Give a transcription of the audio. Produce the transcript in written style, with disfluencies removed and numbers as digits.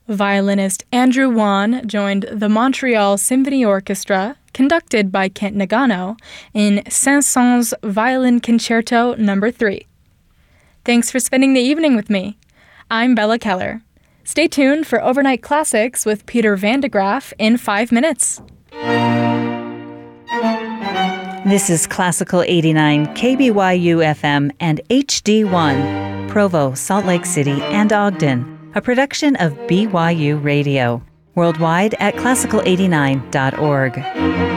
Violinist Andrew Wan joined the Montreal Symphony Orchestra, conducted by Kent Nagano, in Saint-Saëns Violin Concerto No. 3. Thanks for spending the evening with me. I'm Bella Keller. Stay tuned for Overnight Classics with Peter Van de Graaff in 5 minutes. This is Classical 89 KBYU FM and HD1, Provo, Salt Lake City, and Ogden. A production of BYU Radio, worldwide at classical89.org.